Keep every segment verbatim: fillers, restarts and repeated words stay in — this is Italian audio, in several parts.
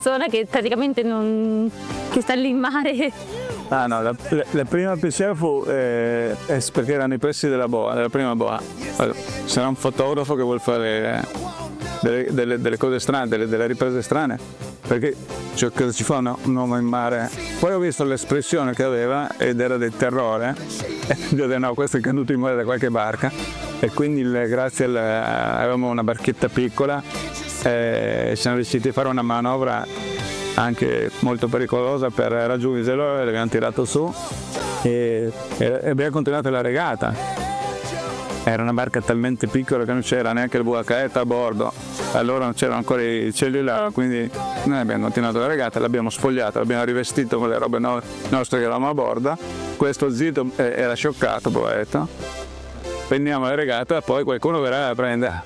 persona che praticamente non che sta lì in mare. Ah no, la, la, la prima pensiero fu eh, perché erano i pressi della boa, della prima boa. Allora, sarà un fotografo che vuol fare eh, delle, delle, delle cose strane, delle, delle riprese strane, perché cioè, cosa ci fa un, un uomo in mare? Poi ho visto l'espressione che aveva ed era del terrore, e ho detto no, questo è caduto in mare da qualche barca, e quindi le, grazie al, avevamo una barchetta piccola e siamo riusciti a fare una manovra anche molto pericolosa per raggiungerlo, e l'abbiamo tirato su e, e abbiamo continuato la regata. Era una barca talmente piccola che non c'era neanche il V H F a bordo, allora non c'erano ancora i cellulari, quindi noi abbiamo continuato la regata, l'abbiamo sfogliata, l'abbiamo rivestito con le robe no- nostre che eravamo a bordo. Questo zitto eh, era scioccato, poveretto. Prendiamo la regata e poi qualcuno verrà a prendere.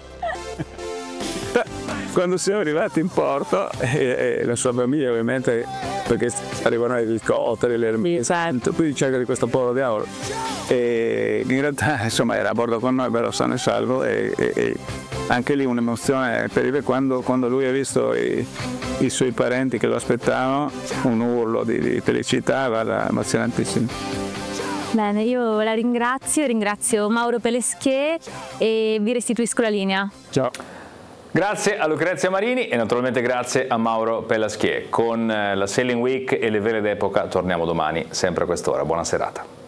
Quando siamo arrivati in porto, e, e la sua famiglia ovviamente, perché arrivano gli elicotteri, le ermine, santo, quindi cerca di questo povero diavolo. E in realtà insomma era a bordo con noi, bello sano e salvo, e, e, e anche lì un'emozione terribile quando, quando lui ha visto i, i suoi parenti che lo aspettavano, un urlo di, di felicità, guarda, emozionantissimo. Bene, io la ringrazio, ringrazio Mauro Peleschier e vi restituisco la linea. Ciao. Grazie a Lucrezia Marini e naturalmente grazie a Mauro Peleschier. Con la Sailing Week e le vele d'epoca torniamo domani, sempre a quest'ora. Buona serata.